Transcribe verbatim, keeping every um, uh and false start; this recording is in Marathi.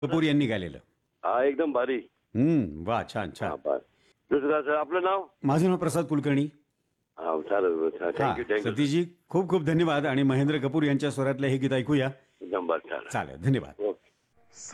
कपूर यांनी गायलेलं. हा एकदम भारी. हम्म, वा, छान हा छान. बर. दुसरं सर आपलं नाव. माझं नाव प्रसाद कुलकर्णी. हा चालेल. हा, थँक्यू थँक्यू. सतीशजी खूप खूप धन्यवाद आणि महेंद्र कपूर यांच्या स्वरातलं हे गीत ऐकूया. एकदम बरं चालेल. चालेल, धन्यवाद.